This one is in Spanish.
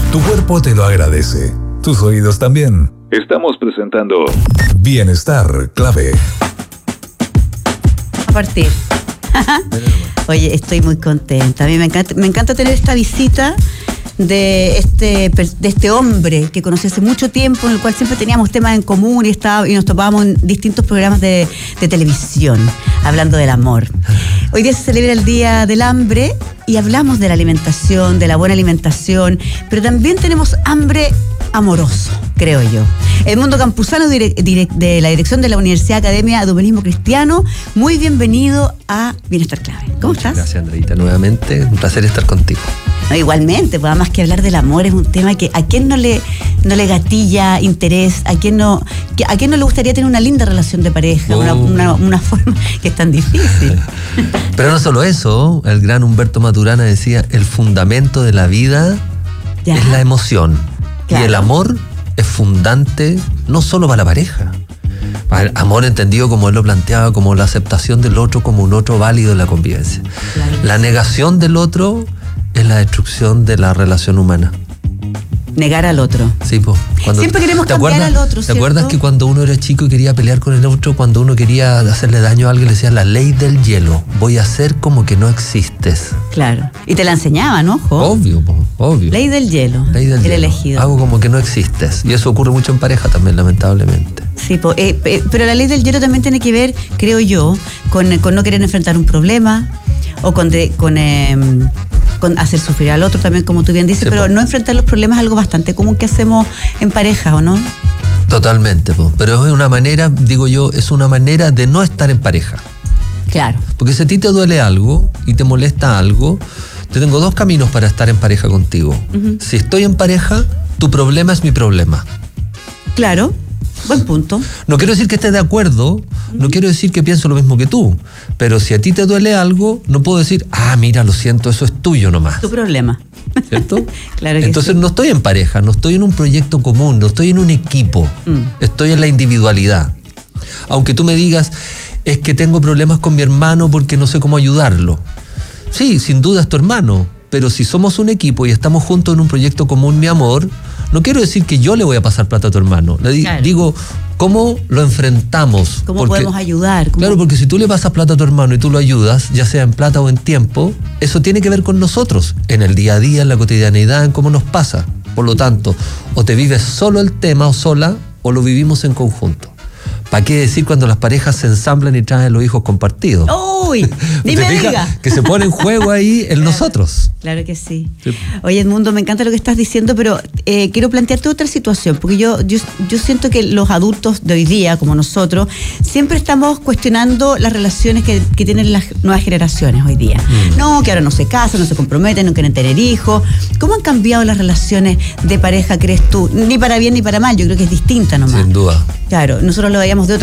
Tu cuerpo te lo agradece. Tus oídos también. Estamos presentando Bienestar Clave. A partir. Oye, estoy muy contenta. A mí me encanta tener esta visita de este hombre que conocí hace mucho tiempo, en el cual siempre teníamos temas en común y nos topábamos en distintos programas de televisión, hablando del amor. Hoy día se celebra el Día del Hambre y hablamos de la alimentación, de la buena alimentación, pero también tenemos hambre amoroso, creo yo. Edmundo Campuzano, de la dirección de la Universidad Academia de Humanismo Cristiano, muy bienvenido a Bienestar Clave. ¿Cómo estás? Gracias, Andreita. Nuevamente, un placer estar contigo. No, igualmente, pues además que hablar del amor es un tema que a quién no le gatilla interés, a quién no le gustaría tener una linda relación de pareja, una forma que es tan difícil. Pero no solo eso, el gran Humberto Maturana decía, el fundamento de la vida es la emoción. Claro. Y el amor es fundante no solo para la pareja. El amor entendido como él lo planteaba, como la aceptación del otro como un otro válido en la convivencia. Claro. La negación del otro es la destrucción de la relación humana. Negar al otro. Sí, pues. Siempre queremos cambiar al otro, ¿te acuerdas que cuando uno era chico y quería pelear con el otro, cuando uno quería hacerle daño a alguien, le decía la ley del hielo? Voy a hacer como que no existes. Claro. Y te la enseñaban, ojo. Obvio, obvio. Ley del hielo. Ley del hielo. Elegido. Hago como que no existes. Y eso ocurre mucho en pareja también, lamentablemente. Sí, pero la ley del hielo también tiene que ver, creo yo, con no querer enfrentar un problema o con hacer sufrir al otro también, como tú bien dices, sí, pero no enfrentar los problemas es algo bastante común que hacemos en pareja, ¿o no? Totalmente, pero es una manera, digo yo, es una manera de no estar en pareja. Claro. Porque si a ti te duele algo y te molesta algo, yo tengo dos caminos para estar en pareja contigo. Uh-huh. Si estoy en pareja, tu problema es mi problema. Claro. Buen punto. No quiero decir que estés de acuerdo, no quiero decir que pienso lo mismo que tú, pero si a ti te duele algo, no puedo decir, mira, lo siento, eso es tuyo nomás. Tu problema. ¿Cierto? Claro que entonces sí. No estoy en pareja, no estoy en un proyecto común, no estoy en un equipo, estoy en la individualidad. Aunque tú me digas, es que tengo problemas con mi hermano porque no sé cómo ayudarlo. Sí, sin duda es tu hermano, pero si somos un equipo y estamos juntos en un proyecto común, mi amor, no quiero decir que yo le voy a pasar plata a tu hermano. Claro. Digo, ¿cómo lo enfrentamos? ¿Cómo podemos ayudar? Claro, porque si tú le pasas plata a tu hermano y tú lo ayudas, ya sea en plata o en tiempo, eso tiene que ver con nosotros, en el día a día, en la cotidianeidad, en cómo nos pasa. Por lo tanto, o te vives solo el tema o sola, o lo vivimos en conjunto. ¿Para qué decir cuando las parejas se ensamblan y traen los hijos compartidos? ¡Uy! Ni me diga. Que se pone en juego ahí en nosotros. Claro que sí. Oye, Edmundo, me encanta lo que estás diciendo, pero quiero plantearte otra situación, porque yo siento que los adultos de hoy día, como nosotros, siempre estamos cuestionando las relaciones que tienen las nuevas generaciones hoy día. No, que ahora no se casan, no se comprometen, no quieren tener hijos. ¿Cómo han cambiado las relaciones de pareja, crees tú? Ni para bien ni para mal, yo creo que es distinta nomás. Sin duda. Claro, nosotros lo veíamos de otra